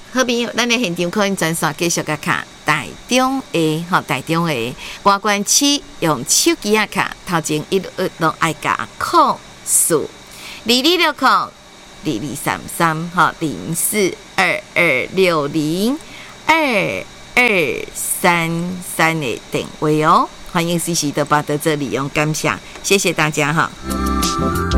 好朋友，咱的现场可以专线继续甲卡台中的台中的外关区用手机啊卡，头前一律拢爱加04226022330422602233的电话哦，欢迎随时都把到这里用感谢，谢谢大家哈。